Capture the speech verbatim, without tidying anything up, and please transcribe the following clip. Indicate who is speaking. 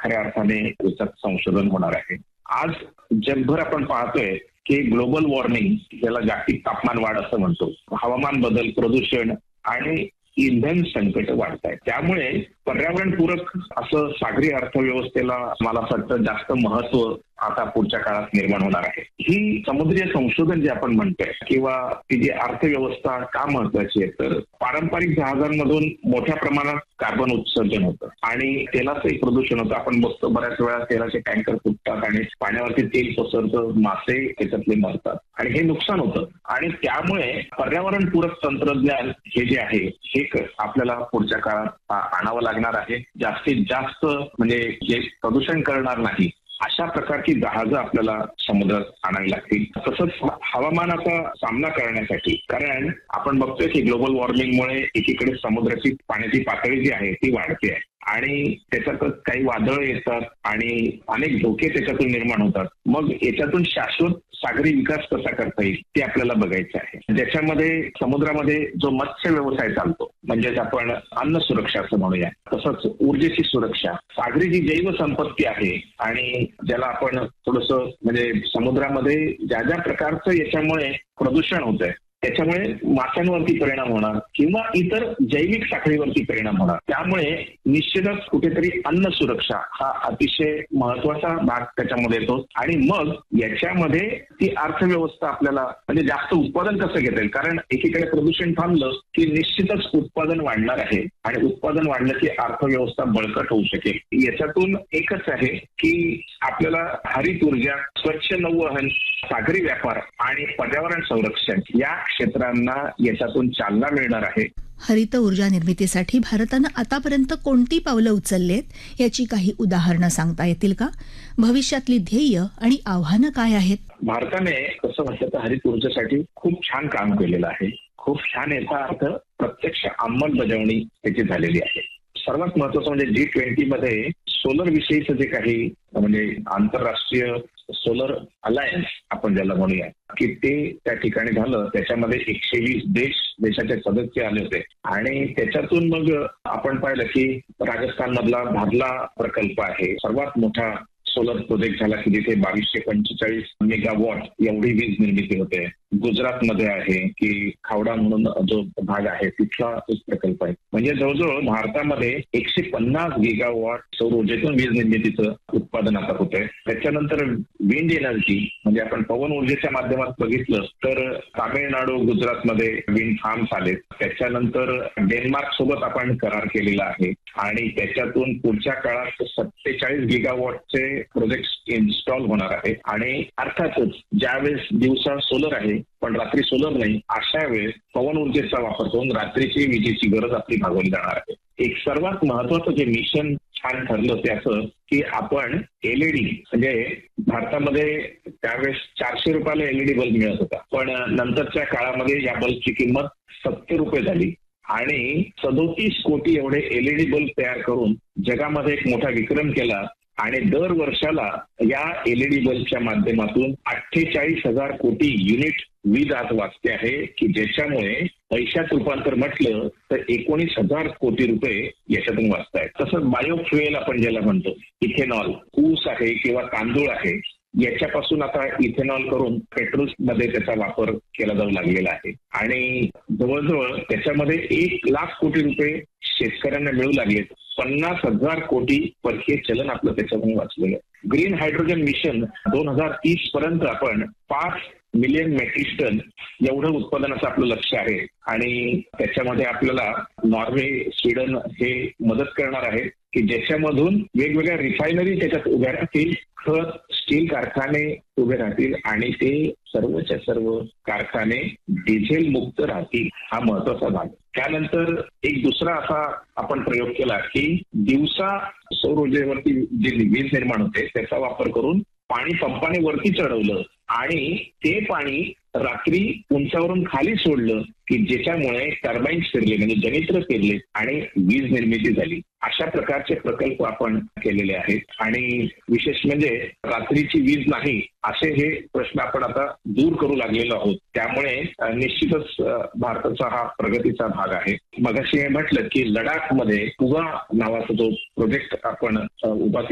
Speaker 1: खऱ्या अर्थाने त्याच्यात संशोधन होणार आहे. आज जगभर आपण पाहतोय की ग्लोबल वॉर्मिंग, ज्याला जागतिक तापमान वाढ असं म्हणतो, हवामान बदल, प्रदूषण आणि इंधन संकट वाढत आहे. त्यामुळे पर्यावरणपूरक असं सागरी अर्थव्यवस्थेला मला असं वाटतं जास्त महत्व आता पुढच्या काळात निर्माण होणार आहे. ही समुद्रीय संशोधन जे आपण म्हणतोय किंवा ती जी अर्थव्यवस्था का महत्वाची आहे, तर पारंपरिक जहाजांमधून मोठ्या प्रमाणात कार्बन उत्सर्जन होतं आणि तेलाचंही प्रदूषण होतं. आपण बघतो बऱ्याच वेळा तेलाचे टँकर फुटतात आणि पाण्यावरती तेल पसरतं, मासे त्याच्यातले मरतात आणि हे नुकसान होतं. आणि त्यामुळे पर्यावरणपूरक तंत्रज्ञान हे जे आहे हे आपल्याला पुढच्या काळात आणावं लागणार आहे. जास्तीत जास्त म्हणजे जे प्रदूषण करणार नाही अशा प्रकारची जहाजं आपल्याला समुद्रात आणावी लागतील. तसंच हवामानाचा सामना करण्यासाठी, कारण आपण बघतोय की ग्लोबल वॉर्मिंगमुळे एकीकडे समुद्राची पाण्याची पातळी जी आहे ती वाढते आहे आणि त्याच्यातच काही वादळ येतात आणि अनेक धोके त्याच्यातून निर्माण होतात. मग याच्यातून शाश्वत सागरी विकास कसा करता येईल ते आपल्याला बघायचं आहे. ज्याच्यामध्ये समुद्रामध्ये जो मत्स्य व्यवसाय चालतो, म्हणजेच आपण अन्न सुरक्षा असं म्हणूया, तसंच ऊर्जेची सुरक्षा, सागरी जी जैवसंपत्ती आहे आणि ज्याला आपण थोडंसं म्हणजे समुद्रामध्ये ज्या ज्या प्रकारचं याच्यामुळे प्रदूषण होत आहे त्याच्यामुळे माशांवरती परिणाम होणार किंवा इतर जैविक साखळीवरती परिणाम होणार. त्यामुळे निश्चितच कुठेतरी अन्न सुरक्षा हा अतिशय महत्वाचा भाग त्याच्यामध्ये येतो आणि मग याच्यामध्ये ती अर्थव्यवस्था आपल्याला म्हणजे जास्त उत्पादन कसं घेता येईल, कारण एकीकडे प्रदूषण थांबलं की निश्चितच उत्पादन वाढणार आहे आणि उत्पादन वाढलं की अर्थव्यवस्था बळकट होऊ शकेल. याच्यातून एकच आहे की आपल्याला हरित ऊर्जा, स्वच्छ नौवहन, सागरी व्यापार आणि पर्यावरण संरक्षण या क्षेत्रांना याच्यातून चालना मिळणार आहे.
Speaker 2: हरित ऊर्जा निर्मितीसाठी भारतानं आतापर्यंत कोणती पावलं उचललीत याची काही उदाहरणं सांगता येतील का? भविष्यातली ध्येय आणि आव्हानं काय आहेत?
Speaker 1: भारताने कसं म्हटलं तर हरित ऊर्जेसाठी खूप छान काम केलेलं आहे. खूप छान याचा अर्थ प्रत्यक्ष अंमलबजावणी त्याची झालेली आहे. सर्वात महत्वाचं म्हणजे जी ट्वेंटी मध्ये सोलर विषयीचं जे काही म्हणजे आंतरराष्ट्रीय सोलर अलायन्स आपण ज्याला म्हणूया की ते त्या ठिकाणी झालं. त्याच्यामध्ये एकशे वीस देश देशाचे सदस्य आले होते आणि त्याच्यातून मग आपण पाहिलं की राजस्थान मधला भादला प्रकल्प आहे सर्वात मोठा सोलर प्रोजेक्ट झाला की जिथे बावीसशे पंचेचाळीस मेगावॉट एवढी वीज निर्मिती होते. गुजरातमध्ये आहे की खावडा म्हणून जो भाग आहे तिथला एक प्रकल्प आहे. म्हणजे जवळजवळ भारतामध्ये एकशे पन्नास गिगावॉट सौर ऊर्जेतून वीज निर्मितीचं उत्पादन आता होतंय. त्याच्यानंतर विंड एनर्जी म्हणजे आपण पवन ऊर्जेच्या माध्यमात बघितलं तर तामिळनाडू, गुजरातमध्ये विंड फार्म्स आले. त्याच्यानंतर डेन्मार्क सोबत आपण करार केलेला आहे आणि त्याच्यातून पुढच्या काळात सत्तेचाळीस गिगावॉटचे प्रोजेक्ट इन्स्टॉल होणार आहे. आणि अर्थातच ज्यावेळेस दिवसा सोलर आहे पण रात्री सोलर नाही, अशा वेळेस पवन ऊर्जेचा वापर करून रात्रीची विजेची गरज आपली भागवली जाणार आहे. एक सर्वात महत्वाचं जे मिशन छान ठरलं ते असं की आपण एलईडी म्हणजे भारतामध्ये त्यावेळेस चारशे रुपयाला एलईडी बल्ब मिळत होता, पण नंतरच्या काळामध्ये या बल्बची किंमत सत्तर रुपये झाली आणि सदोतीस कोटी एवढे एलईडी बल्ब तयार करून जगामध्ये एक मोठा विक्रम केला. आणि दर वर्षाला या एलईडी बल्बच्या माध्यमातून अठ्ठेचाळीस हजार कोटी युनिट वीज आज वाचते आहे की ज्याच्यामुळे पैशात रूपांतर म्हटलं तर एकोणीस हजार कोटी रुपये याच्यातून वाचतायत. तसंच बायोफ्युएल आपण ज्याला म्हणतो, इथेनॉल, ऊस आहे किंवा तांदूळ आहे याच्यापासून आता इथेनॉल करून पेट्रोल मध्ये त्याचा वापर केला जाऊ लागलेला आहे आणि जवळजवळ त्याच्यामध्ये एक लाख कोटी रुपये शेतकऱ्यांना मिळू लागलेत. पन्नास हजार कोटी परकीय चलन आपलं त्याच्यातून वाचलेलं आहे. ग्रीन हायड्रोजन मिशन दोन हजार तीस पर्यंत आपण पाच मिलियन मेट्रिक टन एवढं उत्पादनाचं आपलं लक्ष आहे आणि त्याच्यामध्ये आपल्याला नॉर्वे, स्वीडन हे मदत करणार आहे की ज्याच्यामधून वेगवेगळ्या रिफायनरी त्याच्यात उभ्या राहतील, खत, स्टील कारखाने उभे राहतील आणि ते सर्वच्या सर्व कारखाने डिझेल मुक्त राहतील. हा महत्वाचा भाग. त्यानंतर एक दुसरा असा आपण प्रयोग केला की दिवसा सौर ऊर्जेवरती जी वीज निर्माण होते त्याचा वापर करून पाणी पंपाने वरती चढवलं आणि ते पाणी रात्री उंचावरून खाली सोडलं की ज्याच्यामुळे टर्बाईन्स फिरले म्हणजे जनित्र फिरले आणि वीज निर्मिती झाली. अशा प्रकारचे प्रकल्प आपण केलेले आहेत आणि विशेष म्हणजे रात्रीची वीज नाही असे हे प्रश्न आपण आता दूर करू लागलेलो आहोत. त्यामुळे निश्चितच भारताचा हा प्रगतीचा भाग आहे. मगाशी हे म्हटलं की लडाखमध्ये कुगा नावाचा जो प्रोजेक्ट आपण उभा